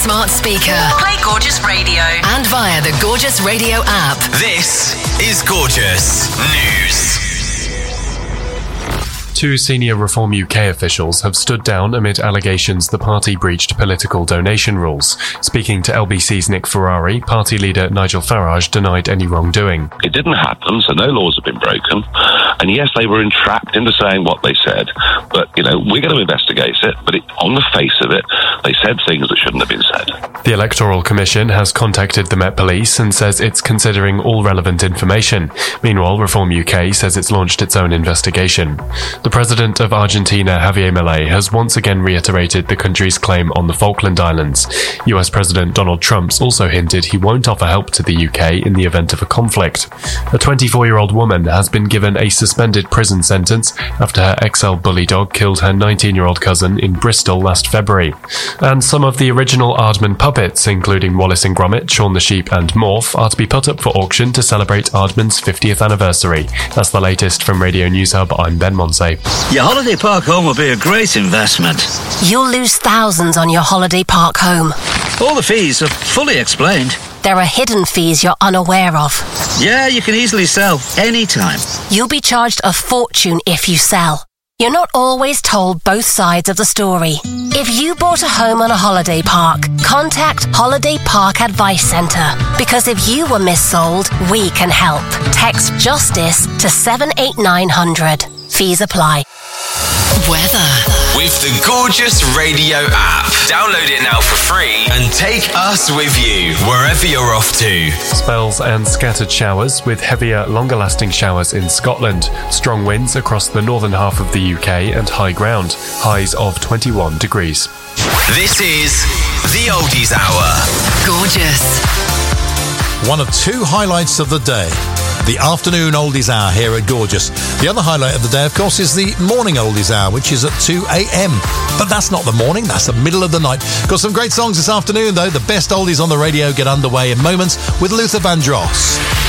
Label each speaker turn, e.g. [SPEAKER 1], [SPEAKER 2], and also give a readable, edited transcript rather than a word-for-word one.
[SPEAKER 1] smart speaker.
[SPEAKER 2] Play Gorgeous Radio.
[SPEAKER 1] And via the Gorgeous Radio app.
[SPEAKER 3] This is Gorgeous News.
[SPEAKER 4] 2 senior Reform UK officials have stood down amid allegations the party breached political donation rules. Speaking to LBC's Nick Ferrari, party leader Nigel Farage denied any wrongdoing.
[SPEAKER 5] It didn't happen, so no laws have been broken. And yes, they were entrapped into saying what they said. But, we're going to investigate it. But on the face of it, they said things that shouldn't have been said.
[SPEAKER 4] The Electoral Commission has contacted the Met Police and says it's considering all relevant information. Meanwhile, Reform UK says it's launched its own investigation. The President of Argentina, Javier Milei, has once again reiterated the country's claim on the Falkland Islands. US President Donald Trump's also hinted he won't offer help to the UK in the event of a conflict. A 24-year-old woman has been given a suspended prison sentence after her XL bully dog killed her 19-year-old cousin in Bristol last February. And some of the original Aardman puppets, including Wallace and Gromit, Shaun the Sheep and Morph, are to be put up for auction to celebrate Aardman's 50th anniversary. That's the latest from Radio News Hub. I'm Ben Monsey.
[SPEAKER 6] Your holiday park home will be a great investment.
[SPEAKER 7] You'll lose thousands on your holiday park home.
[SPEAKER 6] All the fees are fully explained.
[SPEAKER 7] There are hidden fees you're unaware of.
[SPEAKER 6] Yeah, you can easily sell anytime.
[SPEAKER 7] You'll be charged a fortune if you sell. You're not always told both sides of the story. If you bought a home on a holiday park, contact Holiday Park Advice Centre. Because if you were missold, we can help. Text JUSTICE to 78900. Fees apply.
[SPEAKER 1] Weather.
[SPEAKER 3] With the Gorgeous Radio app. Download it now for free and take us with you wherever you're off to.
[SPEAKER 4] Spells and scattered showers with heavier, longer-lasting showers in Scotland. Strong winds across the northern half of the UK and high ground. Highs of 21 degrees.
[SPEAKER 3] This is the Oldies Hour.
[SPEAKER 1] Gorgeous.
[SPEAKER 8] One of 2 highlights of the day. The afternoon Oldies Hour here at Gorgeous. The other highlight of the day, of course, is the morning Oldies Hour, which is at 2 a.m. But that's not the morning, that's the middle of the night. Got some great songs this afternoon, though. The best oldies on the radio get underway in moments with Luther Vandross.